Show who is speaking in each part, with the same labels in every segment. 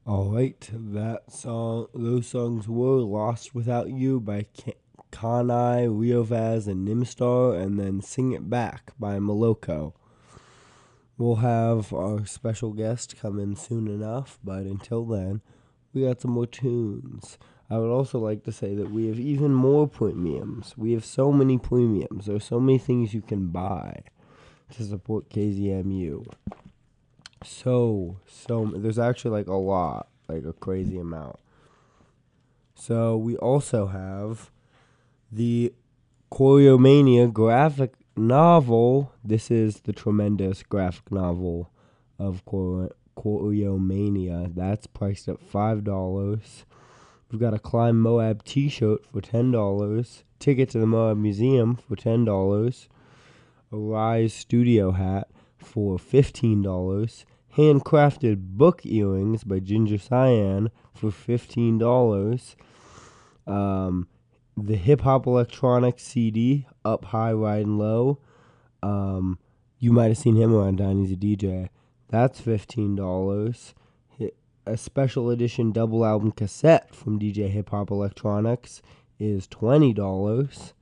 Speaker 1: Alright, those songs were Lost Without You by Kanai, Riovaz, and Nimstar, and then Sing It Back by Moloko. We'll have our special guest come in soon enough, but until then, we got some more tunes. I would also like to say that we have even more premiums. We have so many premiums. There's so many things you can buy to support KZMU. There's actually like a lot, like a crazy amount. So we also have the Choreomania graphic novel. This is the tremendous graphic novel of Choreomania. That's priced at $5. We've got a Climb Moab t-shirt for $10. Ticket to the Moab Museum for $10. A Rise Studio hat for $15. Handcrafted book earrings by Ginger Cyan for $15. The Hip Hop Electronics CD, Up High, Riding Low. You might have seen him around town. He's a DJ. That's $15. A special edition double album cassette from DJ Hip Hop Electronics is $20.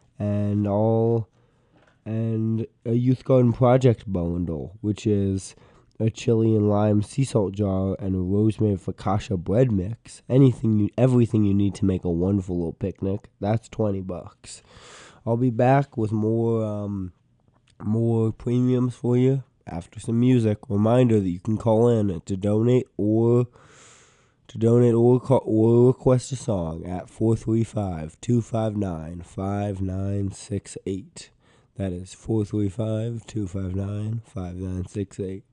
Speaker 1: And a Youth Garden Project bundle, which is a chili and lime sea salt jar and a rosemary focaccia bread mix. Everything you need to make a wonderful little picnic. That's $20. I'll be back with more premiums for you after some music. Reminder that you can call in to donate or request a song at 435-259-5968. That is 435-259-5968.